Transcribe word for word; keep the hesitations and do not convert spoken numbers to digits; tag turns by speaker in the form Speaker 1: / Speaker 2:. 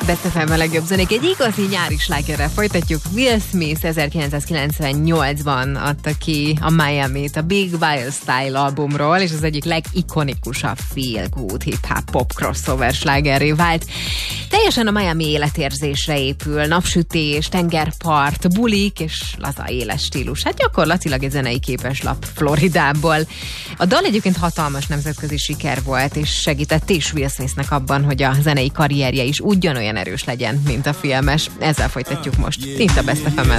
Speaker 1: Best ef em a legjobb zenék. Egy igazi nyári slágerrel folytatjuk. Will Smith ezerkilencszázkilencvennyolcban adta ki a Miamit a Big Wild Style albumról, és az egyik legikonikusabb feel good hip-hop pop crossover slágerré vált. Teljesen a Miami életérzésre épül, napsütés, tengerpart, bulik és laza éles stílus. Hát gyakorlatilag egy zenei képeslap Floridából. A dal egyébként hatalmas nemzetközi siker volt, és segített is Will Smithnek abban, hogy a zenei karrierje is ugyanolyan erős legyen, mint a filmes. Ezzel folytatjuk most. Itt a Best ef emen.